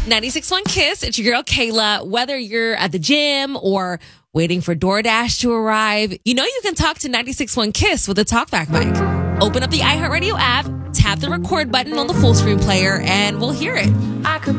96.1 Kiss. It's your girl, Kayla. Whether you're at the gym or waiting for DoorDash to arrive, you know you can talk to 96.1 Kiss with a TalkBack mic. Open up the iHeartRadio app, tap the record button on the full screen player, and we'll hear it.